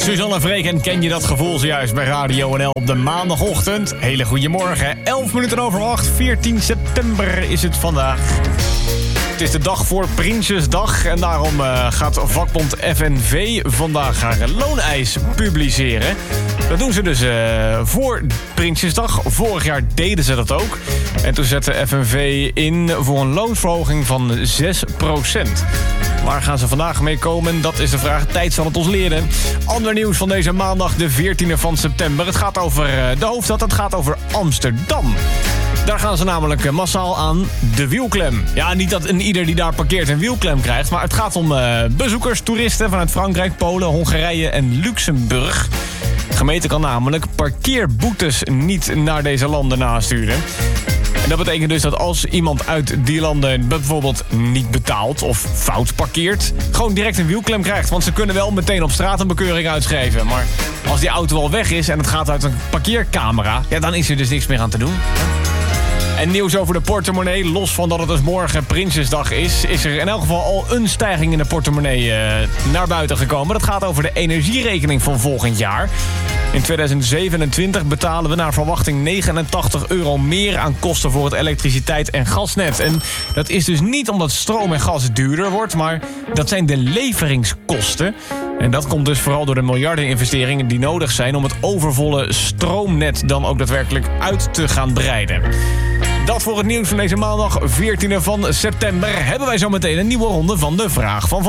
Suzanne Freek, en ken je dat gevoel zojuist bij Radio NL op de maandagochtend? Hele goede morgen, 11 minuten over 8, 14 september is het vandaag. Het is de dag voor Prinsjesdag en daarom gaat vakbond FNV vandaag haar looneis publiceren. Dat doen ze dus voor Prinsjesdag. Vorig jaar deden ze dat ook. En toen zette FNV in voor een loonsverhoging van 6%. Waar gaan ze vandaag mee komen? Dat is de vraag. Tijd zal het ons leren. Ander nieuws van deze maandag, de 14e van september. Het gaat over de hoofdstad, het gaat over Amsterdam. Daar gaan ze namelijk massaal aan de wielklem. Ja, niet dat ieder die daar parkeert een wielklem krijgt, maar het gaat om bezoekers, toeristen vanuit Frankrijk, Polen, Hongarije en Luxemburg. De gemeente kan namelijk parkeerboetes niet naar deze landen nasturen. En dat betekent dus dat als iemand uit die landen bijvoorbeeld niet betaalt of fout parkeert, gewoon direct een wielklem krijgt. Want ze kunnen wel meteen op straat een bekeuring uitschrijven. Maar als die auto al weg is en het gaat uit een parkeercamera, ja, dan is er dus niks meer aan te doen. En nieuws over de portemonnee. Los van dat het dus morgen Prinsjesdag is er in elk geval al een stijging in de portemonnee naar buiten gekomen. Dat gaat over de energierekening van volgend jaar. In 2027 betalen we naar verwachting €89 meer aan kosten voor het elektriciteit- en gasnet. En dat is dus niet omdat stroom en gas duurder wordt, maar dat zijn de leveringskosten. En dat komt dus vooral door de miljardeninvesteringen die nodig zijn om het overvolle stroomnet dan ook daadwerkelijk uit te gaan breiden. Dat voor het nieuws van deze maandag, 14e van september. Hebben wij zo meteen een nieuwe ronde van de Vraag van